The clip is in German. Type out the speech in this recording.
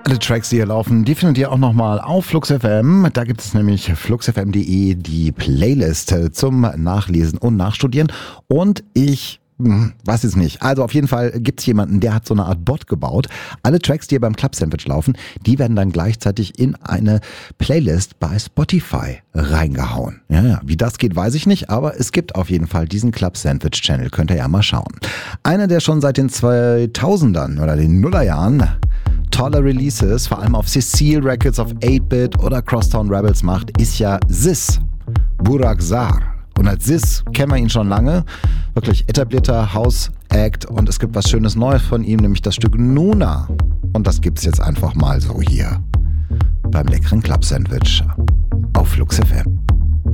Alle Tracks, die hier laufen, die findet ihr auch nochmal auf Flux FM. Da gibt es nämlich fluxfm.de die Playlist zum Nachlesen und Nachstudieren. Und ich weiß es nicht. Also auf jeden Fall gibt es jemanden, der hat so eine Art Bot gebaut. Alle Tracks, die hier beim Club Sandwich laufen, die werden dann gleichzeitig in eine Playlist bei Spotify reingehauen. Ja, wie das geht, weiß ich nicht, aber es gibt auf jeden Fall diesen Club Sandwich Channel. Könnt ihr ja mal schauen. Einer, der schon seit den 2000ern oder den Nullerjahren tolle Releases, vor allem auf Cecile Records, auf 8-Bit oder Crosstown Rebels macht, ist ja Sis, Burak Zar. Und als Sis kennen wir ihn schon lange, wirklich etablierter House-Act, und es gibt was Schönes Neues von ihm, nämlich das Stück Nuna. Und das gibt's jetzt einfach mal so hier beim leckeren Club Sandwich auf Flux FM.